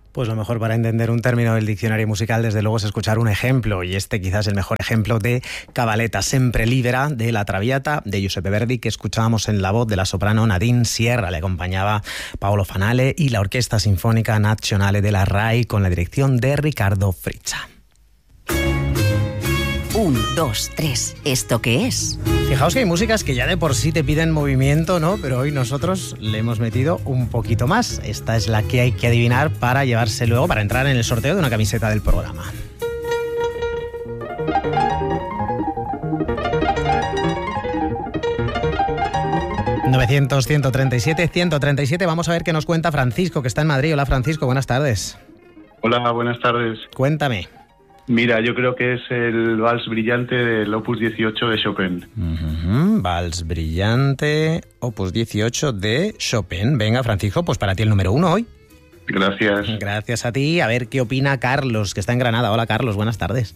Pues lo mejor para entender un término del diccionario musical, desde luego, es escuchar un ejemplo, y este quizás el mejor ejemplo de Cabaletta sempre libera, de La Traviata, de Giuseppe Verdi, que escuchábamos en la voz de la soprano Nadine Sierra. Le acompañaba Paolo Fanale y la Orquesta Sinfonica Nazionale de la RAI con la dirección de Riccardo Frizza. 1, 2, 3. ¿Esto qué es? Fijaos que hay músicas que ya de por sí te piden movimiento, ¿no? Pero hoy nosotros le hemos metido un poquito más. Esta es la que hay que adivinar para llevarse luego, para entrar en el sorteo de una camiseta del programa. ...900-137-137. Vamos a ver qué nos cuenta Francisco, que está en Madrid. Hola, Francisco, buenas tardes. Hola, buenas tardes. Cuéntame. Mira, yo creo que es el Vals Brillante del Opus 18 de Chopin. Vals Brillante, Opus 18 de Chopin. Venga, Francisco, pues para ti el número 1 hoy. Gracias. Gracias a ti. A ver qué opina Carlos, que está en Granada. Hola, Carlos, buenas tardes.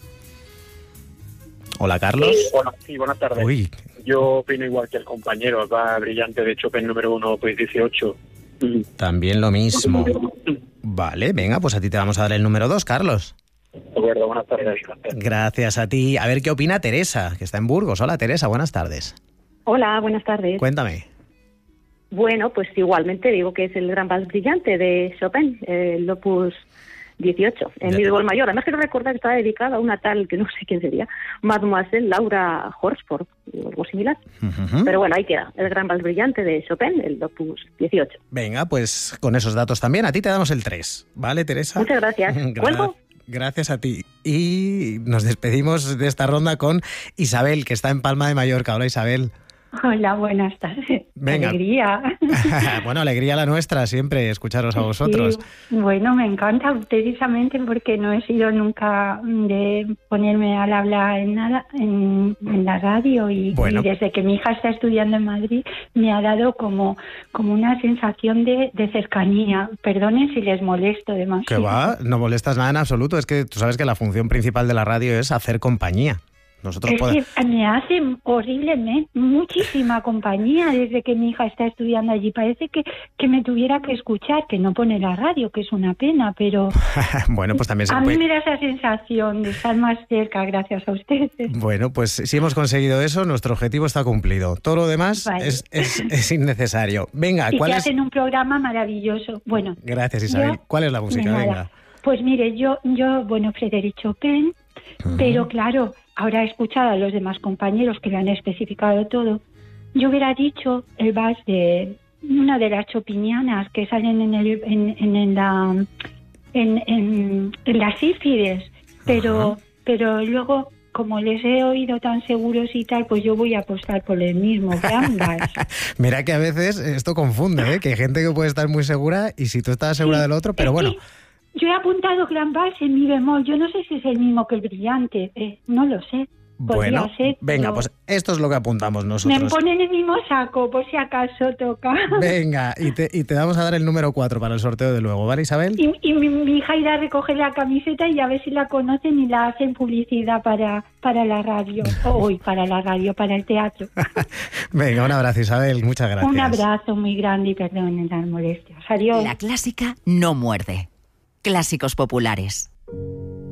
Hola, Carlos. Sí, buenas tardes. Uy. Yo opino igual que el compañero, va Brillante de Chopin número 1, pues 18. También lo mismo. Vale, venga, pues a ti te vamos a dar el número 2, Carlos. De acuerdo, buenas tardes. Gracias a ti. A ver qué opina Teresa, que está en Burgos. Hola, Teresa, buenas tardes. Hola, buenas tardes. Cuéntame. Bueno, pues igualmente digo que es el Gran Vals Brillante de Chopin, el Opus 18, en mi bemol mayor. Además quiero recordar que está dedicada a una tal, que no sé quién sería, Mademoiselle Laura Horsford, o algo similar. Pero bueno, ahí queda, el Gran Vals Brillante de Chopin, el Opus 18. Venga, pues con esos datos también. A ti te damos el 3. ¿Vale, Teresa? Muchas gracias. ¿Cuelgo? Gracias a ti. Y nos despedimos de esta ronda con Isabel, que está en Palma de Mallorca. Hola, Isabel. Hola, buenas tardes. Venga. Alegría. Bueno, alegría la nuestra, siempre escucharos a vosotros. Sí, bueno, me encanta precisamente porque no he sido nunca de ponerme al habla en nada en la radio y desde que mi hija está estudiando en Madrid me ha dado como una sensación de cercanía. Perdonen si les molesto demasiado. Que va, no molestas nada en absoluto. Es que tú sabes que la función principal de la radio es hacer compañía. Nosotros que me hace horriblemente muchísima compañía desde que mi hija está estudiando allí. Parece que me tuviera que escuchar, que no pone la radio, que es una pena, pero bueno, pues también a mí me da esa sensación de estar más cerca gracias a ustedes. Bueno, pues si hemos conseguido eso, nuestro objetivo está cumplido. Todo lo demás es innecesario. Venga, y ¿cuál que es? hacen un programa maravilloso. Bueno. Gracias, Isabel. ¿Cuál es la música? Venga. Pues mire, yo Frédéric Chopin, pero claro, ahora he escuchado a los demás compañeros que lo han especificado todo. Yo hubiera dicho el vals de una de las chopinianas que salen en las sífides, pero luego, como les he oído tan seguros y tal, pues yo voy a apostar por el mismo gran vals. Mira que a veces esto confunde, que hay gente que puede estar muy segura y si tú estás segura del otro, pero bueno. Yo he apuntado gran vals en mi bemol. Yo no sé si es el mismo que el Brillante. No lo sé. Bueno, venga, pues esto es lo que apuntamos nosotros. Me ponen el mismo saco, por si acaso toca. Venga, y te vamos a dar el número 4 para el sorteo de luego, ¿vale, Isabel? Y mi hija irá a recoger la camiseta y a ver si la conocen y la hacen publicidad para la radio. Para el teatro. Venga, un abrazo, Isabel. Muchas gracias. Un abrazo muy grande y perdonen las molestias. Adiós. La clásica no muerde. Clásicos populares.